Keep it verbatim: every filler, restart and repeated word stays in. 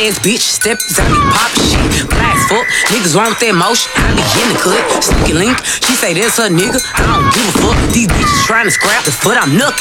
ass bitch, steppers, I be poppin' shit. Black fuck, niggas want that motion, I be in the cut. Sneaky link, she say that's her nigga, I don't give a fuck. These bitches tryna scrap the foot, I'm knuckin'.